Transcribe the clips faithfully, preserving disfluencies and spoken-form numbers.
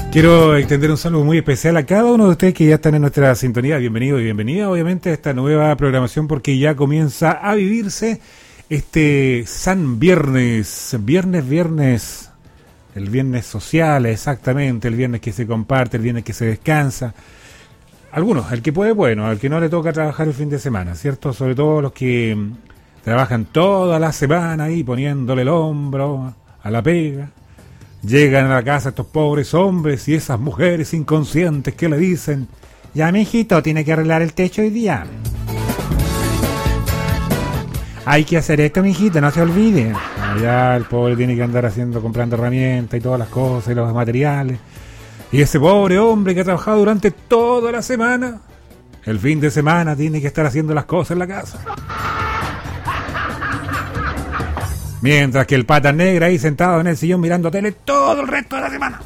Quiero extender un saludo muy especial a cada uno de ustedes que ya están en nuestra sintonía. Bienvenido y bienvenida, obviamente, a esta nueva programación, porque ya comienza a vivirse este San Viernes, viernes, viernes, el viernes social, exactamente, el viernes que se comparte, el viernes que se descansa. Algunos, el que puede, bueno, al que no le toca trabajar el fin de semana, ¿cierto? Sobre todo los que trabajan toda la semana ahí poniéndole el hombro a la pega. Llegan a la casa estos pobres hombres y esas mujeres inconscientes que le dicen: ya, mijito, tiene que arreglar el techo hoy día. Hay que hacer esto, mijito, no se olvide. Ya el pobre tiene que andar haciendo, comprando herramientas y todas las cosas y los materiales. Y ese pobre hombre que ha trabajado durante toda la semana, el fin de semana tiene que estar haciendo las cosas en la casa. Mientras que el pata negra ahí sentado en el sillón mirando tele todo el resto de la semana.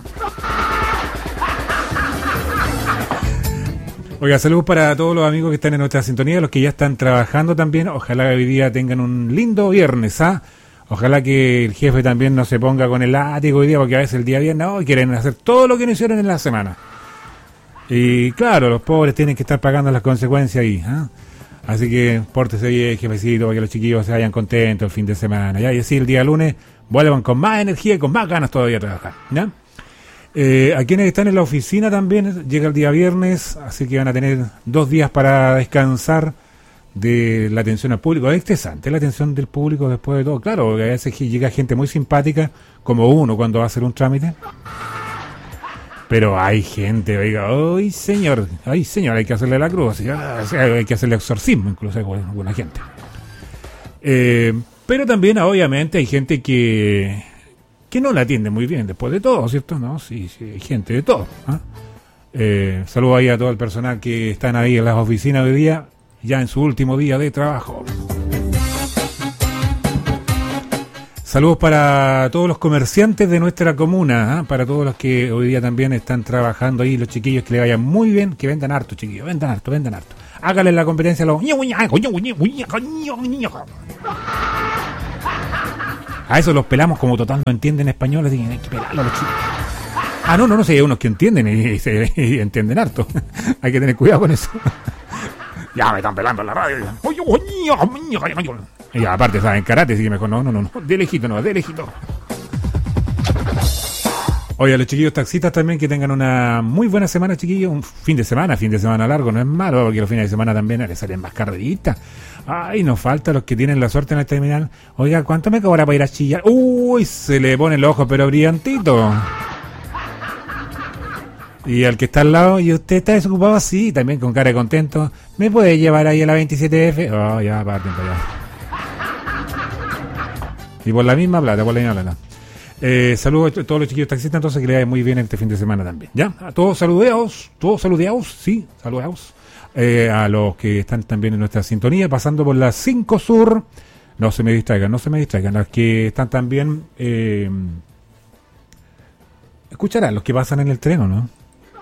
Oiga, saludos para todos los amigos que están en nuestra sintonía, los que ya están trabajando también. Ojalá que hoy día tengan un lindo viernes, ¿ah? Ojalá que el jefe también no se ponga con el látigo hoy día, porque a veces el día viernes hoy quieren hacer todo lo que no hicieron en la semana. Y claro, los pobres tienen que estar pagando las consecuencias ahí, ¿ah? Así que pórtese bien, jefecito, para que los chiquillos se vayan contentos el fin de semana, ¿ya? Y así el día lunes vuelvan con más energía y con más ganas todavía a trabajar, ¿ya? Eh, a quienes están en la oficina también llega el día viernes, así que van a tener dos días para descansar de la atención al público. Es estresante la atención del público después de todo, claro, porque a veces llega gente muy simpática, como uno cuando va a hacer un trámite. Pero hay gente, oiga, ¡ay, señor! ¡Ay, señor! Hay que hacerle la cruz, ¿ya? O sea, hay que hacerle exorcismo, incluso con alguna gente. Eh, pero también, obviamente, hay gente que que no la atiende muy bien después de todo, ¿cierto? No, sí, sí, hay gente de todo, ¿eh? Eh, saludo ahí a todo el personal que están ahí en las oficinas de día, ya en su último día de trabajo. Saludos para todos los comerciantes de nuestra comuna, ¿eh? Para todos los que hoy día también están trabajando ahí, los chiquillos, que le vayan muy bien, que vendan harto, chiquillos, vendan harto, vendan harto. Háganle la competencia a los... A eso los pelamos, como total no entienden español, así que hay que pelarlo a los chicos. Ah, no, no, no, sí, hay unos que entienden y, y, y, y entienden harto. Hay que tener cuidado con eso. Ya me están pelando en la radio. Y aparte saben karate, así que mejor no, no, no, no. De lejito, no, de lejito. Oye, a los chiquillos taxistas también, que tengan una muy buena semana, chiquillos. Un fin de semana, fin de semana largo, no es malo, porque los fines de semana también les salen más carreritas. Ay, nos falta los que tienen la suerte en el terminal. Oiga, ¿cuánto me cobra para ir a chillar? Uy, se le pone el ojo, pero brillantito. Y al que está al lado, ¿y usted está desocupado? Sí, también con cara de contento. ¿Me puede llevar ahí a la veintisiete F? Oh, ya, parten para allá. Y por la misma plata, por la misma plata. Eh, saludos a todos los chiquillos taxistas, entonces, que le vaya muy bien este fin de semana también. ¿Ya? A todos saludeados, todos saludeados, sí, saludeados. Eh, a los que están también en nuestra sintonía, pasando por la cinco Sur. No se me distraigan, no se me distraigan. Los que están también... Eh, escucharán los que pasan en el tren, ¿o no?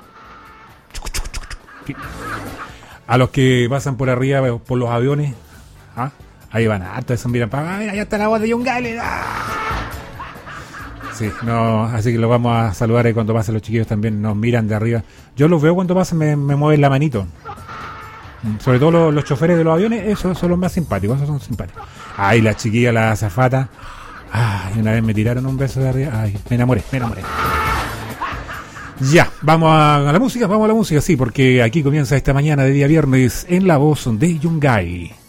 A los que pasan por arriba, por los aviones, ¿ah? Ahí van harto, eso miran para, mira, ya está la voz de John Gale. ¡Ah! Sí, no, así que los vamos a saludar ahí cuando pasen los chiquillos también, nos miran de arriba. Yo los veo cuando pasan, me, me mueven la manito. Sobre todo los, los choferes de los aviones, esos son los más simpáticos, esos son simpáticos. Ay, la chiquilla, la azafata. Ay, una vez me tiraron un beso de arriba. Ay, me enamoré, me enamoré. Ya, vamos a, a la música, vamos a la música, sí, porque aquí comienza esta mañana de día viernes en la voz de Yungay.